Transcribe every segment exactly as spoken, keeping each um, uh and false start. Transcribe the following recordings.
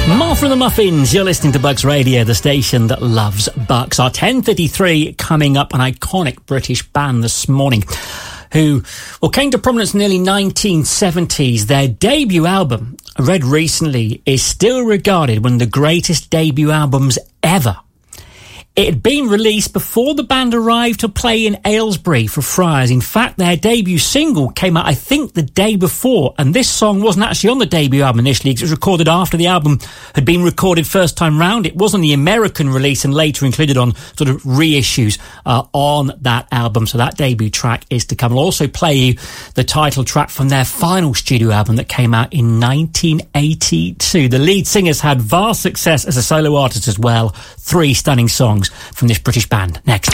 Martha and the Muffins, you're listening to Bucks Radio, the station that loves Bucks. Our ten thirty-three coming up, an iconic British band this morning who well came to prominence in the early nineteen seventies. Their debut album, I read recently, is still regarded one of the greatest debut albums ever. It had been released before the band arrived to play in Aylesbury for Friars. In fact, their debut single came out, I think, the day before, and this song wasn't actually on the debut album initially because it was recorded after the album had been recorded first time round. It was on the American release and later included on sort of reissues uh, on that album. So that debut track is to come. I'll also play you the title track from their final studio album that came out in nineteen eighty-two. The lead singer's had vast success as a solo artist as well. Three stunning songs from this British band. Next.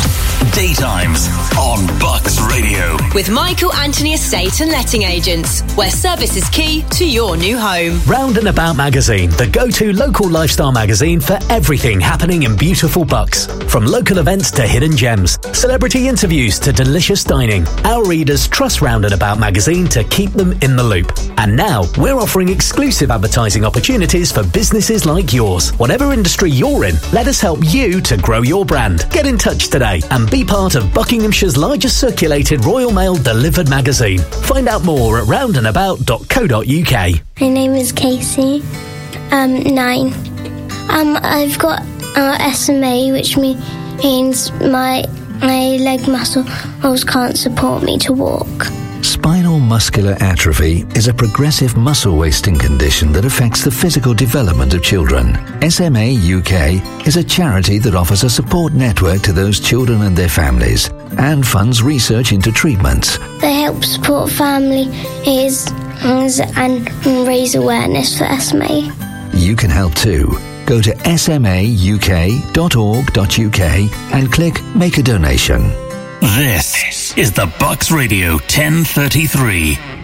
Daytimes on Bucks Radio. With Michael Anthony Estate and Letting Agents, where service is key to your new home. Round and About magazine, the go-to local lifestyle magazine for everything happening in beautiful Bucks. From local events to hidden gems, celebrity interviews to delicious dining, our readers trust Round and About magazine to keep them in the loop. And now, we're offering exclusive advertising opportunities for businesses like yours. Whatever industry you're in, let us help you to grow your brand. Get in touch today and be part of Buckinghamshire's largest circulated Royal Mail delivered magazine. Find out more at round and about dot co dot uk. My name is Casey, um, nine. Um, I've got uh, S M A, which means my my leg muscles can't support me to walk. Spinal muscular atrophy is a progressive muscle wasting condition that affects the physical development of children. S M A U K is a charity that offers a support network to those children and their families and funds research into treatments. They help support families and raise awareness for S M A. You can help too. Go to s m a u k dot org dot u k and click Make a Donation. This is the Bucks Radio ten thirty-three.